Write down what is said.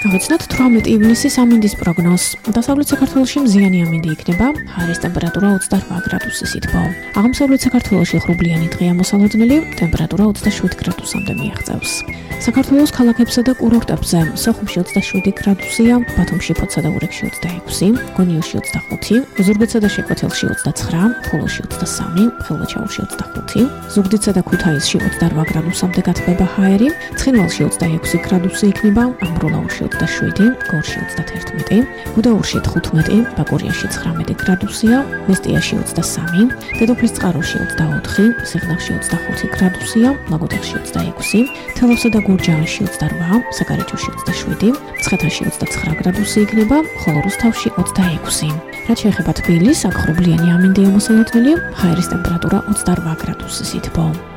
გავიცნოთ 18 ივნისის ამინდის პროგნოზს. დასავლეთ საქართველოში მზიანი ამინდი იქნება, ჰაერის ტემპერატურა 28 გრადუსის ითბო. აღმოსავლეთ საქართველოში ღრუბლიანი დღეა მოსალოდნელი, ტემპერატურა 27 გრადუსამდე მიაღწევს. საქართველოს ქალაქებსა და კურორტებზე სოხუმში 27 გრადუსია, ბათუმში, ფოთსა და ურეკში 26, გონიოში 25, ზუგდიდსა და შეკვეთილში 29, ხულოში 23, ხელვაჩაურში 25, ზუგდიდსა და ქუთაისში 28 გრადუსამდე გათბება ჰაერი, ცხინვალში 26 გრადუსი იქნება, ამბროლაურში 27, გორში 31, გუდაურში 15, ბაკურიაში 19 გრადუსია, მესტიაში 23, დედოფლისწყაროში 24, სიღნაღში 25 გრადუსია, ლაგოდეხში 26, თელავსა და გურჯაანში 28, საკარაჯოში 27, მცხეთაში 29 გრადუსი იქნება, ხოლო რუსთავში 26. რაც შეეხება თბილისს, აქ ღრუბლიანი ამინდია მოსალოდნელი, ჰაერის ტემპერატურა 28 გრადუსის ითბო.